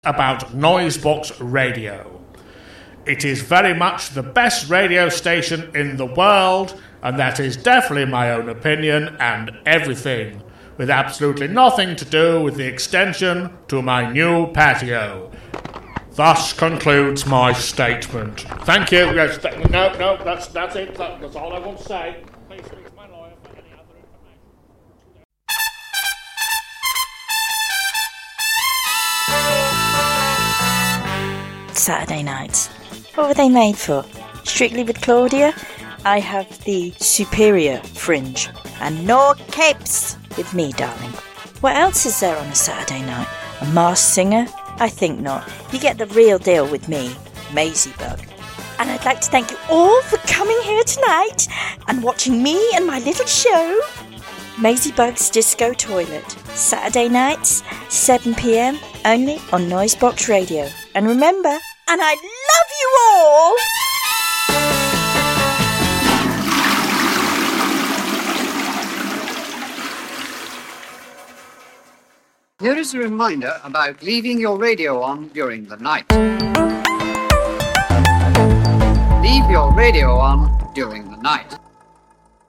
about Noisebox Radio. It is very much the best radio station in the world, and that is definitely my own opinion and everything, with absolutely nothing to do with the extension to my new patio. Thus concludes my statement. Thank you. Yes, no, that's it. That's all I want to say. Please speak to my lawyer for any other information. Saturday nights. What were they made for? Strictly with Claudia? I have the superior fringe. And no capes with me, darling. What else is there on a Saturday night? A masked singer? I think not. You get the real deal with me, Maisie Bug. And I'd like to thank you all for coming here tonight and watching me and my little show, Maisie Bug's Disco Toilet. Saturday nights, 7 p.m, only on Noisebox Radio. And remember, and I love you all! Here is a reminder about leaving your radio on during the night. Leave your radio on during the night.